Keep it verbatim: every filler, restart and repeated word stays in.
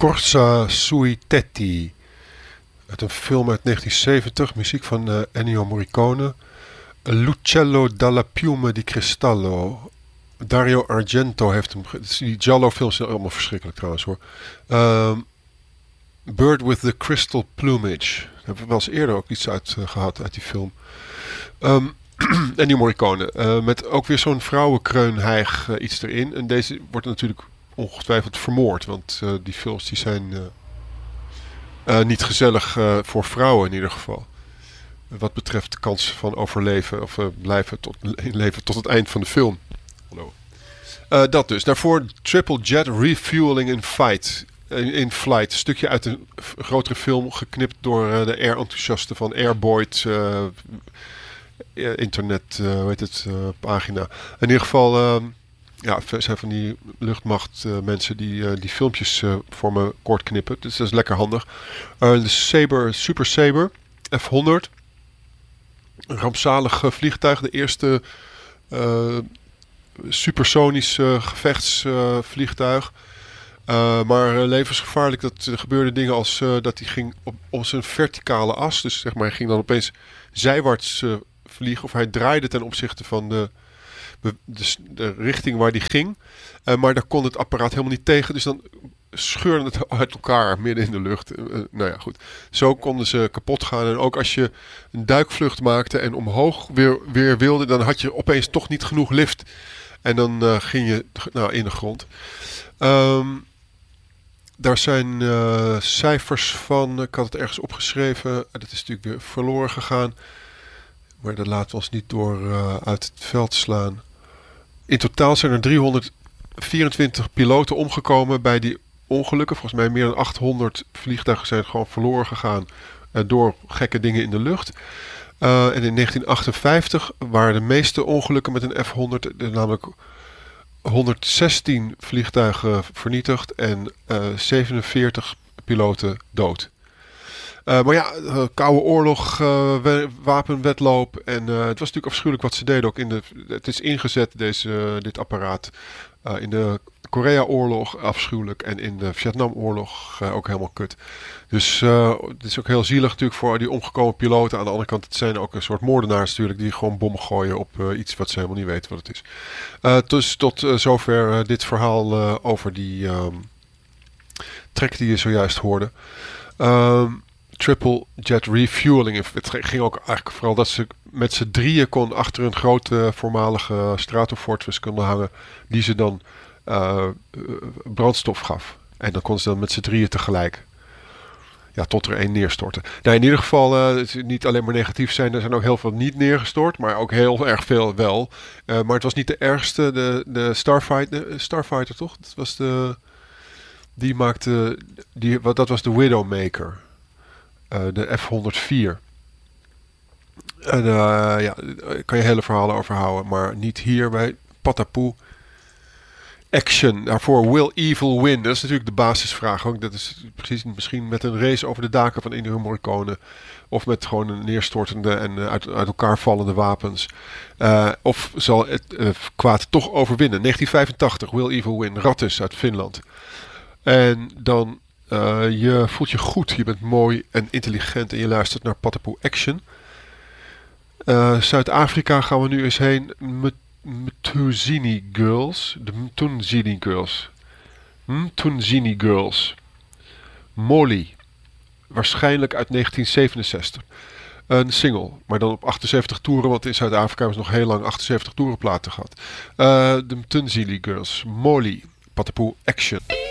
Corsa sui tetti. Uit een film uit negentien zeventig. Muziek van uh, Ennio Morricone. L'uccello dalla piume di cristallo. Dario Argento heeft hem... Die Giallo films zijn allemaal verschrikkelijk trouwens hoor. Uh, Bird with the Crystal Plumage. Daar hebben we wel eens eerder ook iets uit uh, gehad uit die film. Um, Ennio Morricone. Uh, met ook weer zo'n vrouwenkreunhijg uh, iets erin. En deze wordt natuurlijk ongetwijfeld vermoord. Want uh, die films die zijn uh, uh, niet gezellig uh, voor vrouwen in ieder geval. Wat betreft de kans van overleven of uh, blijven tot, leven tot het eind van de film. Hallo. Uh, dat dus. Daarvoor Triple Jet Refueling in Fight. In, in Flight. Een stukje uit een f- grotere film geknipt door uh, de air-enthousiasten van Airboyd. Uh, internet, uh, hoe heet het, uh, pagina. In ieder geval, uh, ja, er zijn van die luchtmacht uh, mensen die uh, die filmpjes uh, voor me kort knippen. Dus dat is lekker handig. Uh, de Sabre, Super Sabre F honderd. Een rampzalig uh, vliegtuig. De eerste uh, supersonisch uh, gevechtsvliegtuig. Uh, uh, maar uh, levensgevaarlijk. Dat er gebeurde dingen als uh, dat hij ging op, op zijn verticale as. Dus zeg maar, hij ging dan opeens zijwaarts uh, vliegen. Of hij draaide ten opzichte van de, de, de richting waar hij ging. Uh, maar daar kon het apparaat helemaal niet tegen. Dus dan scheurde het uit elkaar midden in de lucht. Uh, nou ja, goed. Zo konden ze kapot gaan. En ook als je een duikvlucht maakte en omhoog weer, weer wilde, dan had je opeens toch niet genoeg lift. En dan uh, ging je nou, in de grond. Um, daar zijn uh, cijfers van. Ik had het ergens opgeschreven. Dat is natuurlijk weer verloren gegaan. Maar dat laten we ons niet door uh, uit het veld slaan. In totaal zijn er driehonderdvierentwintig piloten omgekomen bij die ongelukken. Volgens mij meer dan achthonderd vliegtuigen zijn gewoon verloren gegaan uh, door gekke dingen in de lucht. Uh, en in negentien achtenvijftig waren de meeste ongelukken met een F honderd, uh, namelijk honderdzestien vliegtuigen vernietigd en uh, zevenenveertig piloten dood. Uh, maar ja, uh, Koude Oorlog, uh, we- wapenwedloop. En uh, het was natuurlijk afschuwelijk wat ze deden ook in de... Het is ingezet, deze, uh, dit apparaat. Uh, in de Korea-oorlog afschuwelijk. En in de Vietnamoorlog uh, ook helemaal kut. Dus uh, het is ook heel zielig natuurlijk voor die omgekomen piloten. Aan de andere kant, het zijn ook een soort moordenaars natuurlijk. Die gewoon bommen gooien op uh, iets wat ze helemaal niet weten wat het is. Uh, dus tot uh, zover uh, dit verhaal uh, over die um, track die je zojuist hoorde. Um, Triple Jet Refueling. Het ging ook eigenlijk vooral dat ze met z'n drieën kon achter een grote voormalige Stratofortress konden hangen. Die ze dan uh, brandstof gaf. En dan kon ze dan met z'n drieën tegelijk. Ja, tot er één neerstortte. Nou, in ieder geval, uh, het is niet alleen maar negatief zijn. Er zijn ook heel veel niet neergestort. Maar ook heel erg veel wel. Uh, maar het was niet de ergste. De, de Starfighter, de Starfighter toch? Dat was de... Die maakte... Die, wat, dat was de Widowmaker. Uh, de F honderdvier. En uh, ja, daar kan je hele verhalen over houden. Maar niet hier bij Patapoe. Action. Daarvoor Will Evil Win. Dat is natuurlijk de basisvraag ook. Dat is precies misschien met een race over de daken van Ennio Morricone. Of met gewoon een neerstortende en uh, uit, uit elkaar vallende wapens. Uh, of zal het uh, kwaad toch overwinnen. negentien vijfentachtig. Will Evil Win. Rattus uit Finland. En dan... Uh, je voelt je goed, je bent mooi en intelligent en je luistert naar Patapoe Action. Uh, Zuid-Afrika gaan we nu eens heen. Mtunzini Girls. De Mtunzini Girls. Mtunzini Girls. Molly. Waarschijnlijk uit negentien zevenenzestig. Een single, maar dan op achtenzeventig toeren, want in Zuid-Afrika hebben ze nog heel lang achtenzeventig toerenplaten gehad. Uh, de Mtunzini Girls. Molly. Patapoe Action.